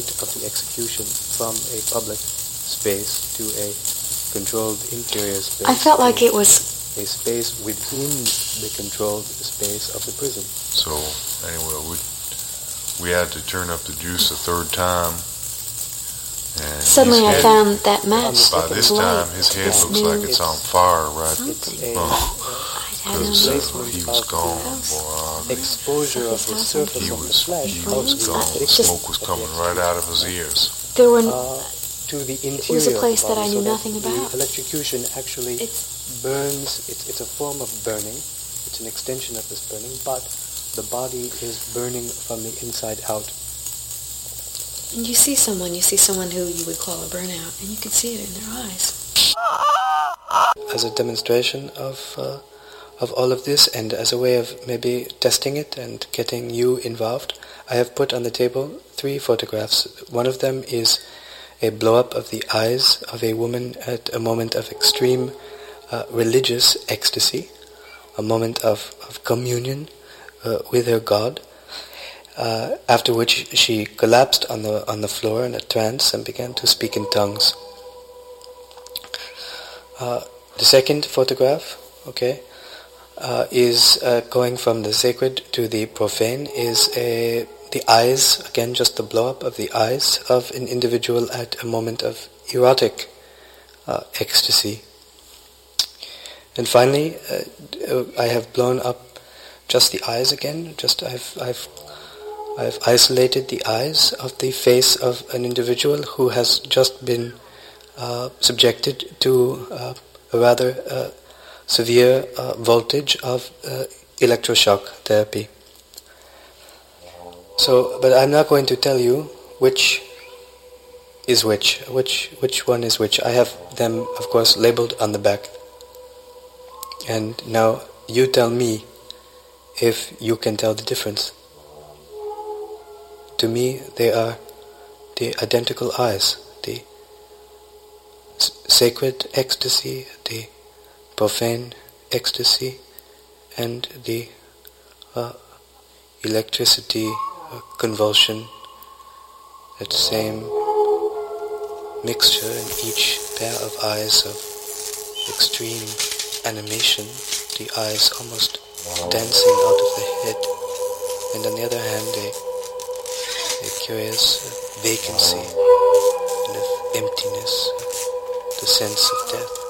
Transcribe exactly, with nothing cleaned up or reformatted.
of the execution from a public space to a controlled interior space. I felt like it was a space within the controlled space of the prison. So anyway, we we had to turn up the juice a third time. And suddenly I head, found that match. by this time, his head looks like it's on fire, right? Something. Oh, because uh, he was gone, boy. Exposure of the surface He of the was, flesh. he was gone. The smoke was coming right out of his ears. There were. Uh, to the interior. It was a place that I knew so nothing that about. The electrocution actually It's, burns. It's it's a form of burning. It's an extension of this burning, but the body is burning from the inside out. and you see someone, you see someone who you would call a burnout, and you can see it in their eyes. As a demonstration of uh, of all of this, and as a way of maybe testing it and getting you involved, I have put on the table three photographs. One of them is a blow-up of the eyes of a woman at a moment of extreme uh, religious ecstasy, a moment of, of communion uh, with her God, uh, after which she collapsed on the on the floor in a trance and began to speak in tongues. Uh, the second photograph, okay, uh, is uh, going from the sacred to the profane, is a the eyes, again just the blow-up of the eyes of an individual at a moment of erotic uh, ecstasy. And finally, uh, I have blown up just the eyes again, just I've, I've, I've isolated the eyes of the face of an individual who has just been uh, subjected to uh, a rather uh, severe uh, voltage of uh, electroshock therapy. So, but I'm not going to tell you which is which, which which one is which. I have them, of course, labeled on the back. And now you tell me if you can tell the difference. To me, they are the identical eyes, the s- sacred ecstasy, the profane ecstasy, and the uh, electricity uh, convulsion, that same mixture in each pair of eyes of extreme animation, the eyes almost dancing out of the head, and on the other hand a, a curious uh, vacancy and of emptiness, uh, the sense of death.